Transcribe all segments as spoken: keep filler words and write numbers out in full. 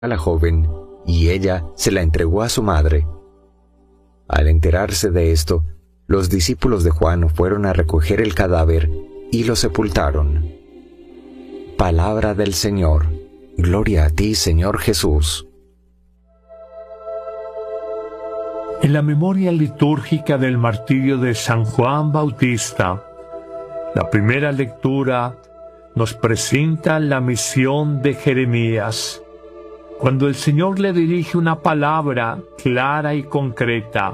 a la joven, y ella se la entregó a su madre. Al enterarse de esto, los discípulos de Juan fueron a recoger el cadáver y lo sepultaron. Palabra del Señor. Gloria a ti, Señor Jesús. En la memoria litúrgica del martirio de San Juan Bautista, la primera lectura nos presenta la misión de Jeremías, cuando el Señor le dirige una palabra clara y concreta: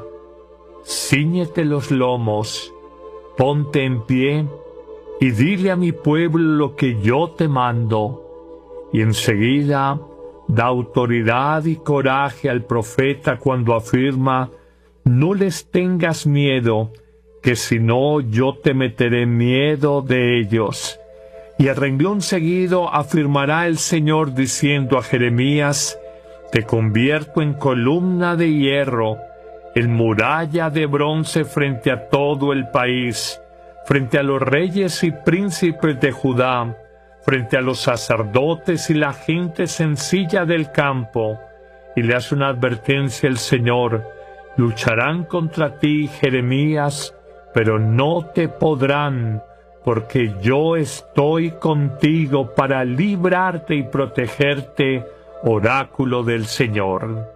cíñete los lomos, ponte en pie y dile a mi pueblo lo que yo te mando. Y enseguida da autoridad y coraje al profeta cuando afirma: no les tengas miedo, que si no yo te meteré miedo de ellos. Y al renglón seguido afirmará el Señor diciendo a Jeremías: te convierto en columna de hierro, en muralla de bronce frente a todo el país, frente a los reyes y príncipes de Judá, frente a los sacerdotes y la gente sencilla del campo. Y le hace una advertencia el Señor: lucharán contra ti, Jeremías, pero no te podrán, porque yo estoy contigo para librarte y protegerte, oráculo del Señor.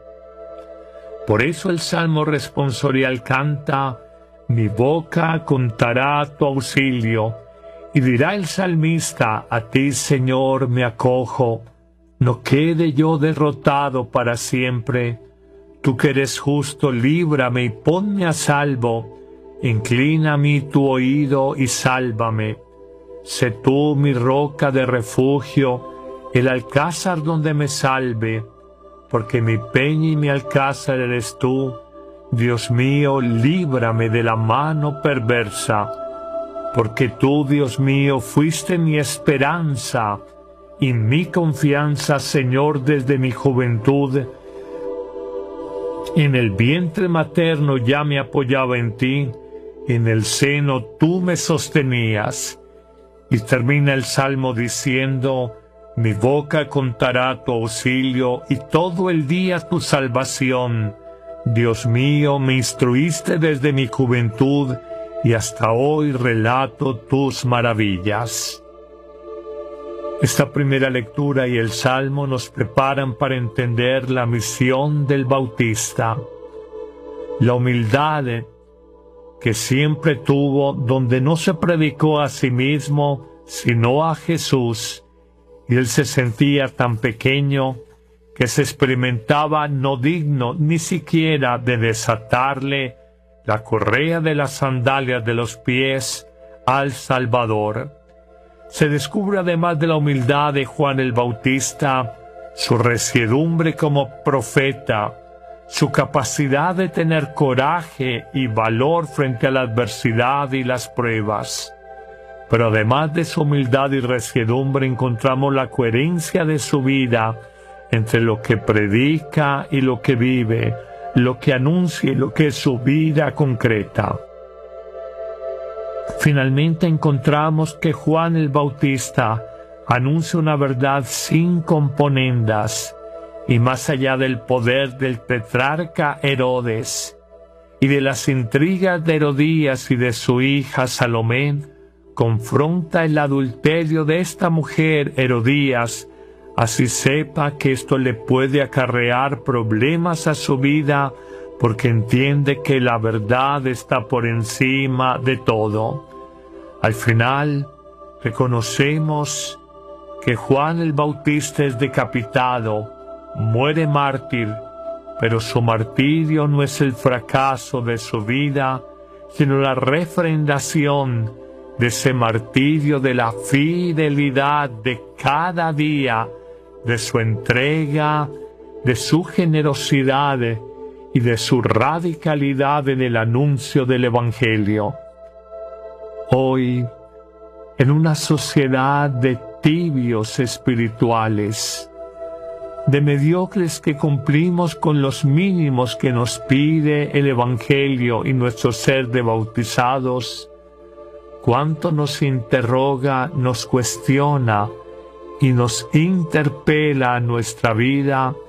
Por eso el Salmo responsorial canta: mi boca contará tu auxilio. Y dirá el salmista: a ti, Señor, me acojo, no quede yo derrotado para siempre. Tú que eres justo, líbrame y ponme a salvo. Inclina a mí tu oído y sálvame. Sé tú mi roca de refugio, el alcázar donde me salve, porque mi peña y mi alcázar eres tú. Dios mío, líbrame de la mano perversa, porque tú, Dios mío, fuiste mi esperanza y mi confianza, Señor, desde mi juventud. En el vientre materno ya me apoyaba en ti, en el seno tú me sostenías. Y termina el Salmo diciendo: mi boca contará tu auxilio y todo el día tu salvación. Dios mío, me instruiste desde mi juventud y hasta hoy relato tus maravillas. Esta primera lectura y el Salmo nos preparan para entender la misión del Bautista. La humildad que siempre tuvo, donde no se predicó a sí mismo, sino a Jesús, y él se sentía tan pequeño que se experimentaba no digno ni siquiera de desatarle la correa de las sandalias de los pies al Salvador. Se descubre, además de la humildad de Juan el Bautista, su resiedumbre como profeta, su capacidad de tener coraje y valor frente a la adversidad y las pruebas. Pero además de su humildad y resiedumbre, encontramos la coherencia de su vida entre lo que predica y lo que vive, lo que anuncia y lo que es su vida concreta. Finalmente encontramos que Juan el Bautista anuncia una verdad sin componendas, y más allá del poder del tetrarca Herodes y de las intrigas de Herodías y de su hija Salomé, confronta el adulterio de esta mujer Herodías, así sepa que esto le puede acarrear problemas a su vida, porque entiende que la verdad está por encima de todo. Al final, reconocemos que Juan el Bautista es decapitado, muere mártir, pero su martirio no es el fracaso de su vida, sino la refrendación de ese martirio de la fidelidad de cada día, de su entrega, de su generosidad y de su radicalidad en el anuncio del Evangelio. Hoy, en una sociedad de tibios espirituales, de mediocres que cumplimos con los mínimos que nos pide el Evangelio y nuestro ser de bautizados, cuánto nos interroga, nos cuestiona y nos interpela a nuestra vida